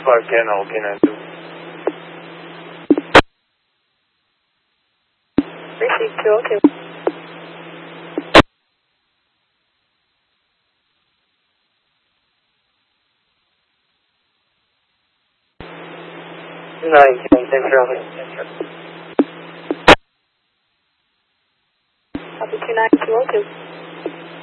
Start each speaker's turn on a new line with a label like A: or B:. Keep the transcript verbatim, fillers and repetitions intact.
A: five Canada, okay, nine two.
B: Receive two oh two.
C: nine ten, thanks for helping.
B: Copy two nine two oh two.